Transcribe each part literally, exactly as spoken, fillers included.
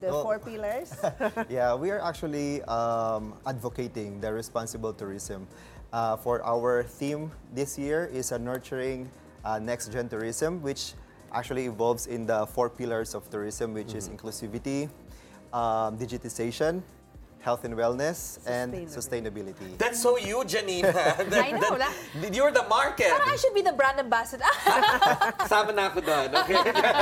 the Oh. four pillars? Yeah, we are actually um, advocating the responsible tourism. Uh, for our theme this year is a nurturing uh, next-gen tourism, which actually evolves in the four pillars of tourism, which is inclusivity, um, digitization, health and wellness, and sustainability. That's so you, Janina. That, I know, that- you're the market. Parang I should be the brand ambassador. Sama na ako doon, okay?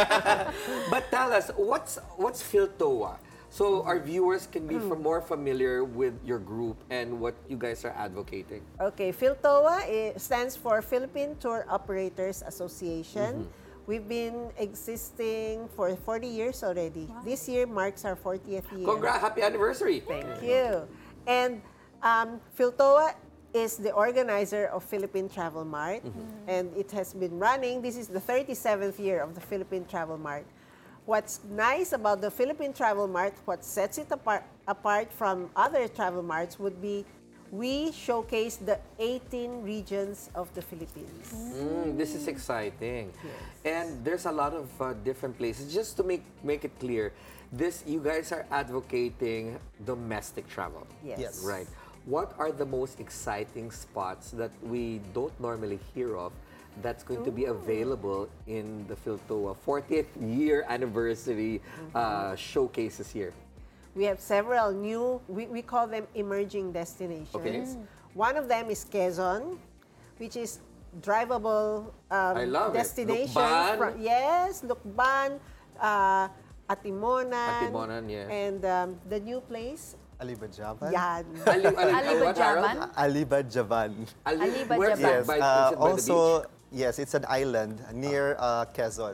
But tell us, what's what's Philtoa? So our viewers can be f- more familiar with your group and what you guys are advocating. Okay, Philtoa eh, stands for Philippine Tour Operators Association. We've been existing for forty years already. This year marks our fortieth year. Congrats, happy anniversary. Thank you. And um, Philtoa is the organizer of Philippine Travel Mart, and it has been running. This is the thirty-seventh year of the Philippine Travel Mart. What's nice about the Philippine Travel Mart, what sets it apart, apart from other travel marts would be we showcase the eighteen regions of the Philippines. Mm, this is exciting. And there's a lot of uh, different places. Just to make make it clear, this you guys are advocating domestic travel. Yes. Yes. Right. What are the most exciting spots that we don't normally hear of that's going to be available in the Philtoa fortieth year anniversary uh, showcases here? We have several new, we, we call them emerging destinations. Okay. One of them is Quezon, which is drivable um, I love it. destination. Lukban. From, yes, Lukban, uh, Atimonan. Atimonan, yes. And um, the new place, Alibajaban? Yan. Ali, Ali, Aliba what, Harold? Jaban? Alibajaban. Ali, Aliba where's Jaban. that? Yes. By, uh, is it by the also, beach? yes, it's an island near uh, Quezon.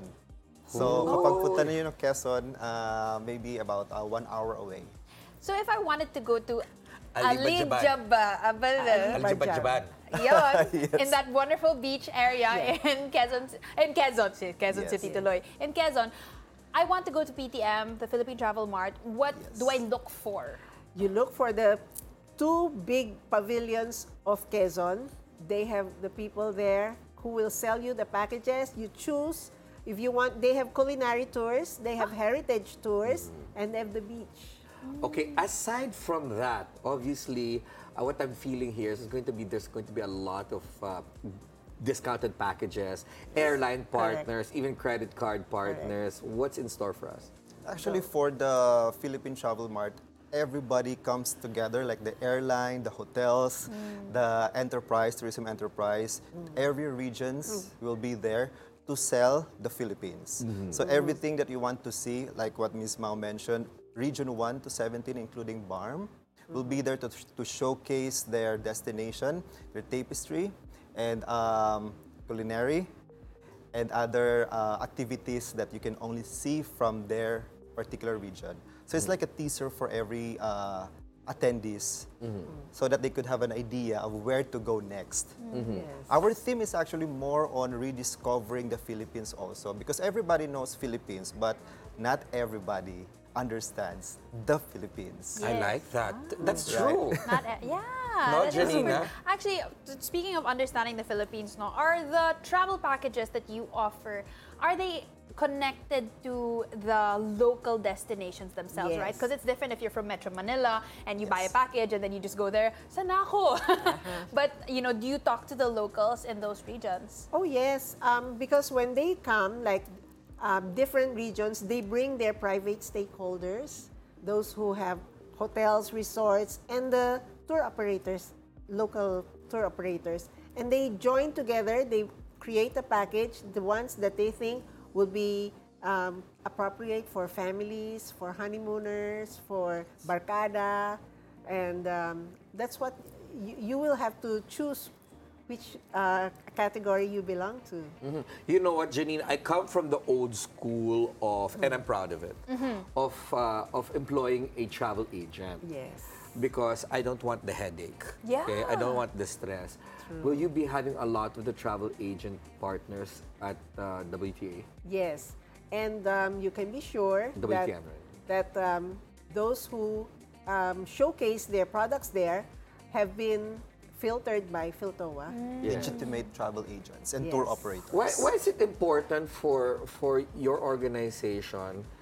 So kapag punta niyo ng Quezon, uh, maybe about uh, one hour away. So if I wanted to go to Aliba Jaban. Alijaba, Abala, Alijaban. Yun, in that wonderful beach area in Quezon, in Quezon, Ci- Quezon Yes. City tuloy. In Quezon, I want to go to P T M, the Philippine Travel Mart. What Yes. do I look for? You look for the two big pavilions of Quezon. They have the people there who will sell you the packages. You choose. If you want, they have culinary tours, they have heritage tours, and they have the beach. Okay, aside from that, obviously, uh, what I'm feeling here is going to be there's going to be a lot of uh, discounted packages, airline Correct. partners, even credit card partners. What's in store for us? Actually, for the Philippine Travel Mart, everybody comes together, like the airline, the hotels, the enterprise, tourism enterprise. Every regions will be there to sell the Philippines. So everything that you want to see, like what Miz Mao mentioned, Region one to seventeen, including B A R M, will be there to, to showcase their destination, their tapestry, and um, culinary, and other uh, activities that you can only see from their particular region. So it's like a teaser for every uh, attendees, so that they could have an idea of where to go next. Yes. Our theme is actually more on rediscovering the Philippines also, because everybody knows Philippines, but not everybody understands the Philippines. I Yes. like that. That's Right. true. Not, e- yeah. No, that is super- Janina? Actually, t- speaking of understanding the Philippines, no, are the travel packages that you offer, are they connected to the local destinations themselves, right? Yes. Because it's different if you're from Metro Manila and you buy a Yes. package and then you just go there, Sanako. But, you know, do you talk to the locals in those regions? Oh yes, um, because when they come, like um, different regions, they bring their private stakeholders, those who have hotels, resorts, and the tour operators, local tour operators, and they join together. They create a package, the ones that they think will be um, appropriate for families, for honeymooners, for barkada, and um, that's what you, you will have to choose which uh, category you belong to. Mhm. You know what, Janine? I come from the old school of, and I'm proud of it, of uh, of employing a travel agent. Yes. Because I don't want the headache. Yeah. Okay? I don't want the stress. Will you be having a lot with the travel agent partners at uh, W T A? Yes. And um, you can be sure W that, T M, right? that um, those who um, showcase their products there have been filtered by Philtoa. Yeah. Legitimate travel agents and tour Yes. operators. Why, why is it important for for your organization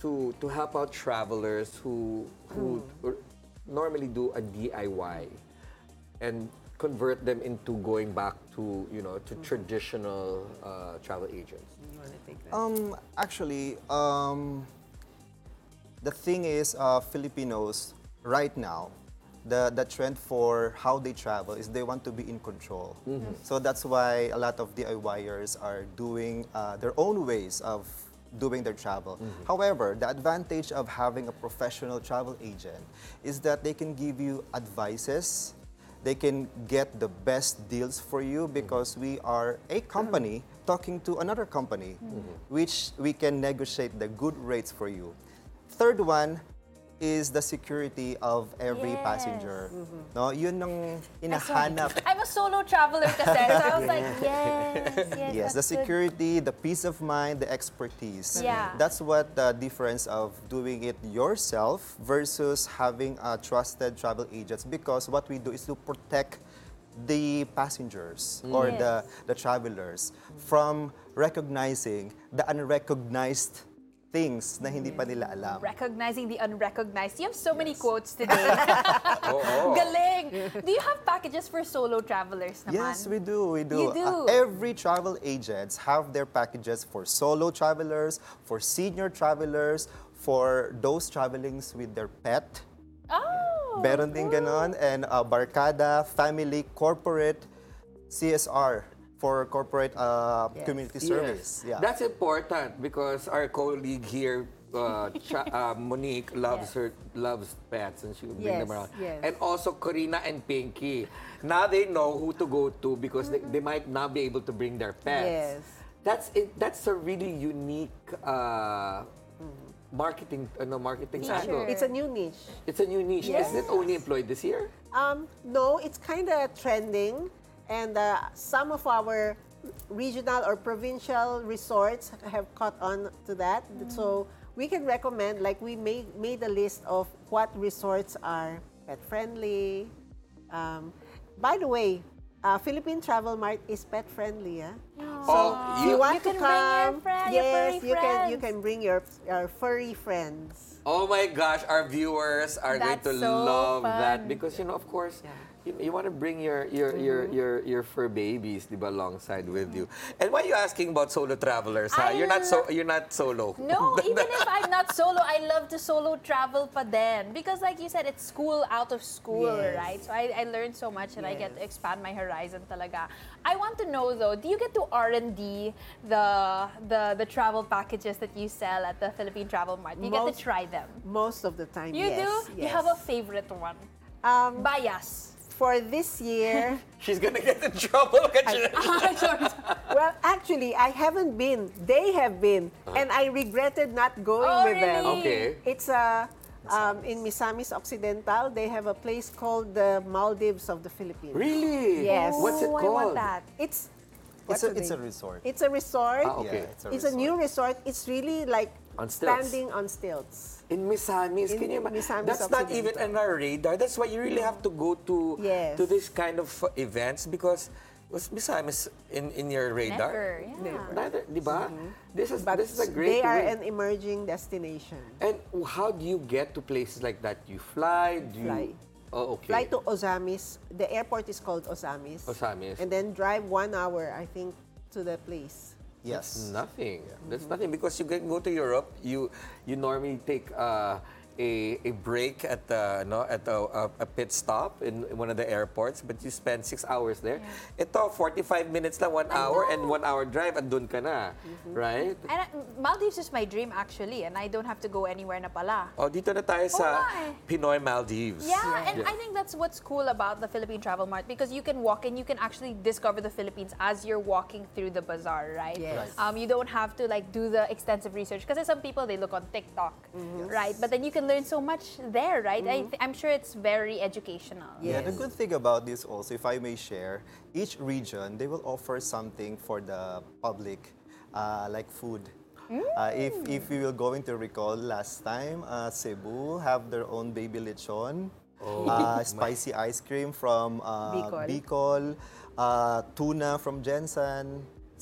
to to help out travelers who who or- normally do a D I Y and convert them into going back to you know to traditional uh, travel agents? You want to take that? Um, actually, um, the thing is, uh, Filipinos right now, the the trend for how they travel is they want to be in control. So that's why a lot of DIYers are doing uh, their own ways of doing their travel. However, the advantage of having a professional travel agent is that they can give you advices. They can get the best deals for you because we are a company talking to another company, which we can negotiate the good rates for you. Third one is the security of every Yes. passenger. No, yun ang hinahanap. I'm a solo traveler kasi, so I was like, yes, yes, Yes, the that's good. security, the peace of mind, the expertise. Yeah. That's what the difference of doing it yourself versus having a trusted travel agents, because what we do is to protect the passengers or Yes. the, the travelers from recognizing the unrecognized things na hindi pa nila alam. Recognizing the unrecognized. You have so many quotes today. Oo. Galing! Do you have packages for solo travelers naman? Yes, we do. We do. You do? Uh, every travel agents have their packages for solo travelers, for senior travelers, for those travelings with their pet. Oh! Meron din ganon. And uh, barkada, family, corporate, C S R for corporate uh, community service. Yeah. That's important because our colleague here, uh, Cha- uh, Monique, loves Yes. her loves pets and she will bring Yes, them around. yes. And also Corina and Pinky. Now they know who to go to because they, they might not be able to bring their pets. Yes. That's it. That's a really unique uh, marketing, uh, no, marketing Feature. angle. It's a new niche. It's a new niche. Yes. Is it only employed this year? Um, no, it's kind of trending, and uh, some of our regional or provincial resorts have caught on to that. So we can recommend, like we made made a list of what resorts are pet friendly. Um, by the way, uh, Philippine Travel Mart is pet friendly. Yeah? Oh, If you want You to can bring your come, friend- your yes, furry you can. You friends. can bring your your furry friends. Oh my gosh, our viewers are going That's to so love that fun. because you know, of course, you, you want to bring your your your Mm-hmm. your your fur babies, diba, alongside with you. And why are you asking about solo travelers? Ha? I You're not so lo- you're not solo. No, even if I'm not solo, I love to solo travel pa din. Because like you said, it's school out of school, Yes. right? So I, I learned so much and I get to Yes. expand my horizon talaga. I want to know though, do you get to R and D the, the, the travel packages that you sell at the Philippine Travel Mart? Do you get to Most- try them? Most of the time, You yes. do? You yes. have a favorite one? um, Bias. for this year. She's gonna get in trouble. Well, actually, I haven't been. They have been, and I regretted not going Oh, with them. really? Okay. It's a um, in Misamis Occidental. They have a place called the Maldives of the Philippines. Really? Yes. What's it Oh, called? I want that. It's It's what's a, the it's a name? resort. It's a resort. Ah, okay. Yeah, it's a It's a resort. new resort. It's really like On stilts. standing on stilts. In Misamis, In can you imagine? Misamis That's not Occidental. even on our radar. That's why you really have to go to Yes. to this kind of uh, events because was Misamis in in your radar? Never. Yeah. Never. Neither, di ba? This is But this is a great they are way. an emerging destination. And how do you get to places like that? You fly? Do you, Fly. Oh, okay. Fly to Ozamis. The airport is called Ozamis. Ozamis. And then drive one hour, I think, to the place. Yes. Nothing. That's nothing because you can go to Europe. You you normally take uh, a a break at the no at a, a, a pit stop in one of the airports, but you spend six hours there. Ito forty-five minutes lang, one hour and one hour drive, andun ka na, right? And I, Maldives is my dream actually, and I don't have to go anywhere na pala. Oh, dito na tayo sa nga eh. Pinoy Maldives. Yeah, and I think that's what's cool about the Philippine Travel Mart because you can walk in, you can actually discover the Philippines as you're walking through the bazaar, right? Yes. Um, you don't have to like do the extensive research because some people they look on TikTok, right? But then you can learn so much there, right? I th- I'm sure it's very educational. Yeah, Yes. the good thing about this also, if I may share, each region, they will offer something for the public, uh, like food. Uh, if, if you will going to recall last time, uh, Cebu have their own baby lechon, uh, spicy ice cream from uh, Bicol. Bicol, uh, tuna from Jensen.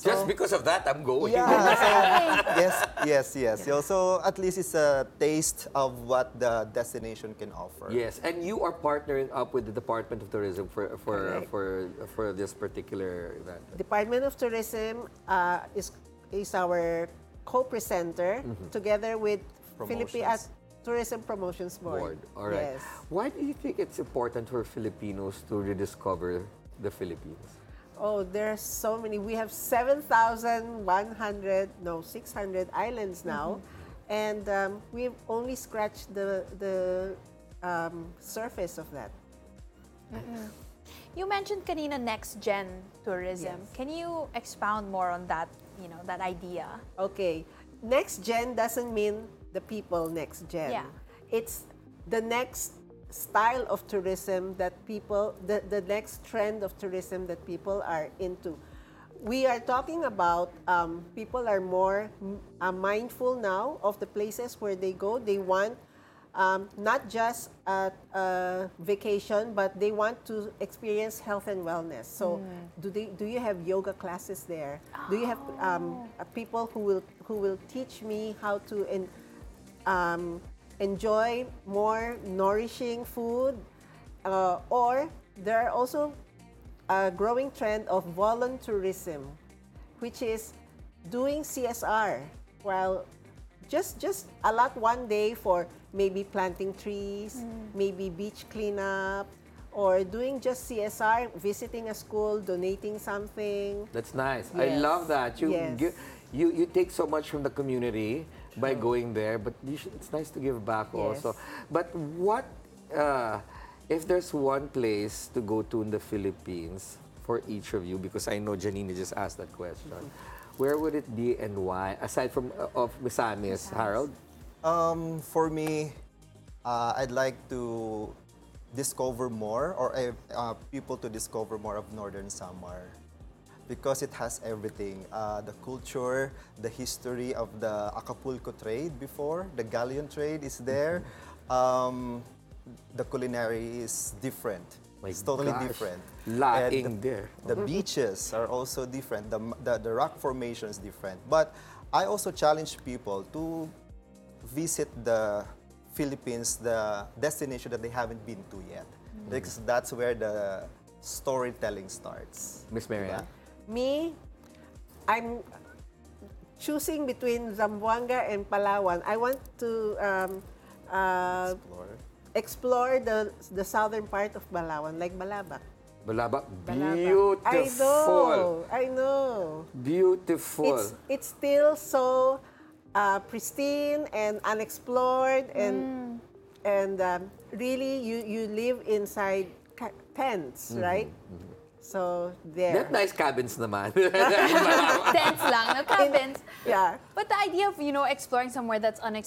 Just because of that, I'm going. Yeah, so, yes, yes, yes. So, so at least it's a taste of what the destination can offer. Yes, and you are partnering up with the Department of Tourism for for Correct. for for this particular event. Department of Tourism uh, is is our co-presenter together with Philippine Promotions. Tourism Promotions Board. Board. All right. Yes. Why do you think it's important for Filipinos to rediscover the Philippines? Oh, there's so many. We have seven thousand one hundred, no, six hundred islands now. And um, we've only scratched the, the um, surface of that. You mentioned kanina next gen tourism. Yes. Can you expound more on that, you know, that idea? Okay. Next gen doesn't mean the people next gen. Yeah. It's the next style of tourism that people, the, the next trend of tourism that people are into. We are talking about um, people are more mm, uh, mindful now of the places where they go. They want um, not just a, a vacation, but they want to experience health and wellness. So, do they? Do you have yoga classes there? Do you have um, uh, people who will who will teach me how to en- um, enjoy more nourishing food? Uh, or there are also a growing trend of volunteerism, which is doing C S R. While just just allot one day for maybe planting trees, maybe beach cleanup, or doing just C S R, visiting a school, donating something. That's nice. I Yes. love that. You Yes. gi- you you take so much from the community by going there, but you should, it's nice to give back Yes. also. But what uh, if there's one place to go to in the Philippines for each of you? Because I know Janine just asked that question. Where would it be and why? Aside from uh, of Misamis, Harold. Um, for me, uh, I'd like to discover more, or uh, uh, people to discover more of Northern Samar, because it has everything. Uh, the culture, the history of the Acapulco trade before, the galleon trade is there. Um, the culinary is different. My it's totally gosh, different. laing And there. The beaches are also different. The, the, the rock formation is different. But I also challenge people to visit the Philippines, the destination that they haven't been to yet. Because that's where the storytelling starts. Miss Marianne. Me, I'm choosing between Zamboanga and Palawan. I want to um, uh, Explore. explore the the southern part of Palawan, like Balabac. Balabak, Balabac. beautiful. I know. I know. Beautiful. It's it's still so uh, pristine and unexplored, and and um, really you you live inside ca- tents, right? So there. That nice cabins naman. Tents lang, no cabins. Yeah. But the idea of, you know, exploring somewhere that's unexplored